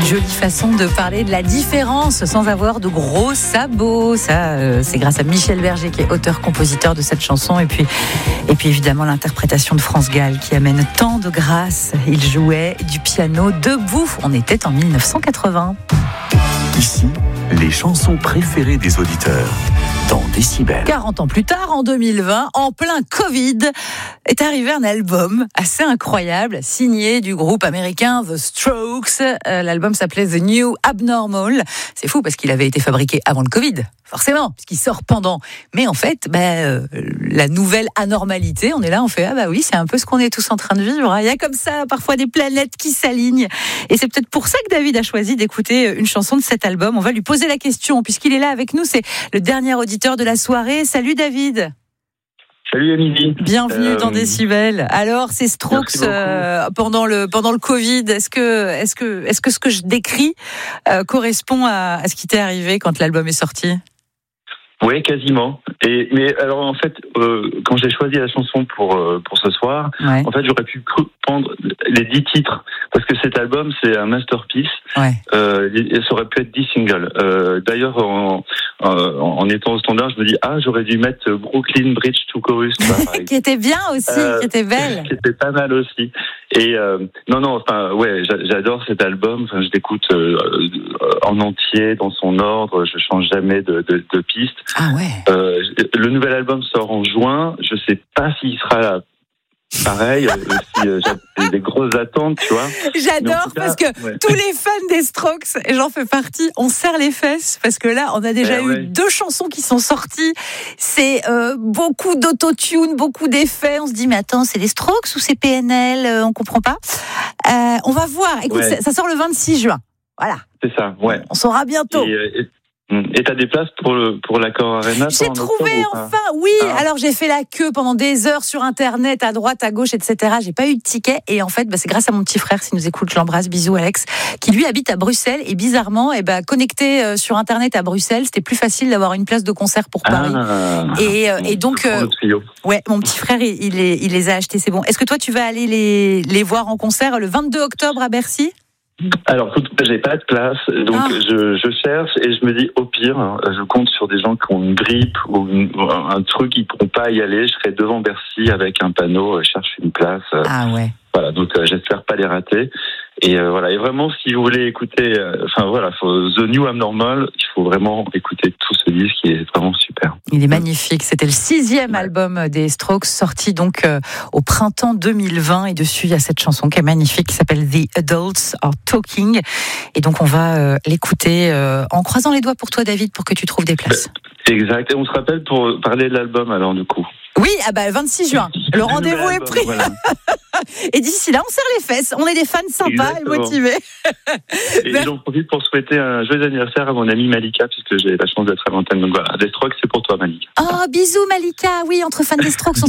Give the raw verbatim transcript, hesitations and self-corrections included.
Jolie façon de parler de la différence sans avoir de gros sabots. Ça, euh, c'est grâce à Michel Berger qui est auteur-compositeur de cette chanson. Et puis, et puis évidemment l'interprétation de France Gall qui amène tant de grâce. Il jouait du piano debout. On était en mille neuf cent quatre-vingts. Ici, les chansons préférées des auditeurs dans Décibel. quarante ans plus tard, en deux mille vingt, en plein Covid, est arrivé un album assez incroyable, signé du groupe américain The Strokes. Euh, l'album s'appelait The New Abnormal. C'est fou parce qu'il avait été fabriqué avant le Covid, forcément, puisqu'il sort pendant. Mais en fait, bah, euh, la nouvelle anormalité, on est là, on fait « Ah bah oui, c'est un peu ce qu'on est tous en train de vivre. » Il y a comme ça parfois des planètes qui s'alignent. Et c'est peut-être pour ça que David a choisi d'écouter une chanson de cet album. On va lui poser la question, puisqu'il est là avec nous. C'est le dernier auditeur de la soirée. Salut David. Salut Émilie. Bienvenue euh, dans Décibel. Alors, ces Strokes euh, pendant le pendant le Covid, est-ce que est-ce que est-ce que ce que je décris euh, correspond à, à ce qui t'est arrivé quand l'album est sorti? Oui, quasiment. Et mais alors en fait, euh, quand j'ai choisi la chanson pour euh, pour ce soir, ouais. en fait, j'aurais pu prendre les dix titres parce que cet album c'est un masterpiece. Ouais. Euh, et ça aurait pu être dix singles. Euh, d'ailleurs, en, en, en étant au standard, je me dis ah, j'aurais dû mettre Brooklyn Bridge to Chorus, qui était bien aussi, euh, qui était belle, qui était pas mal aussi. Et euh, non, non, enfin ouais, j'adore cet album. Enfin, je l'écoute euh, en entier, dans son ordre. Je change jamais de, de, de piste. Ah ouais. Euh, le nouvel album sort en juin. Je sais pas s'il sera là. Pareil, euh, si, euh, j'ai des grosses attentes, tu vois. J'adore cas, parce que ouais. tous les fans des Strokes, et j'en fais partie, on serre les fesses parce que là, on a déjà eh eu ouais. deux chansons qui sont sorties. C'est euh, beaucoup d'autotune, beaucoup d'effets. On se dit, mais attends, c'est les Strokes ou c'est P N L euh, On comprend pas. Euh, on va voir. Écoute, ouais. ça, ça sort le vingt-six juin. Voilà. C'est ça, ouais. On saura bientôt. Et, euh, et... Et t'as des places pour le pour l'Accor Arena? J'ai trouvé enfin, oui. Ah. Alors j'ai fait la queue pendant des heures sur internet, à droite, à gauche, et cetera. J'ai pas eu de ticket et en fait, bah, c'est grâce à mon petit frère, s'il nous écoute, je l'embrasse, bisous Alex, qui lui habite à Bruxelles et bizarrement, et bah connecté euh, sur internet à Bruxelles, c'était plus facile d'avoir une place de concert pour Paris. Ah. Et, euh, et donc, euh, ouais, mon petit frère, il, il, les, il les a achetés, c'est bon. Est-ce que toi, tu vas aller les les voir en concert le vingt-deux octobre à Bercy? Alors, j'ai pas de place, donc ah. je, je cherche et je me dis au pire, je compte sur des gens qui ont une grippe ou, une, ou un truc, ils pourront pas y aller. Je serai devant Bercy avec un panneau, je cherche une place. Ah ouais. Voilà, donc euh, j'espère pas les rater. Et euh, voilà, et vraiment, si vous voulez écouter, euh, enfin voilà, faut, The New Abnormal, il faut vraiment écouter tout ce disque qui est vraiment super. Il est magnifique. C'était le sixième ouais. album des Strokes, sorti donc euh, au printemps deux mille vingt. Et dessus, il y a cette chanson qui est magnifique, qui s'appelle The Adults Are Talking. Et donc, on va euh, l'écouter euh, en croisant les doigts pour toi, David, pour que tu trouves des places. Exact. Et on se rappelle pour parler de l'album, alors, du coup. Oui, ah bah, vingt-six juin. Le rendez-vous est pris. Voilà. Et d'ici là, on serre les fesses. On est des fans sympas Exactement. Et motivés. Et j'en profite pour souhaiter un joyeux anniversaire à mon amie Malika, puisque j'ai la chance d'être à l'antenne. Donc voilà, des Strokes, c'est pour toi, Malika. Oh, bisous, Malika. Oui, entre fans des Strokes, on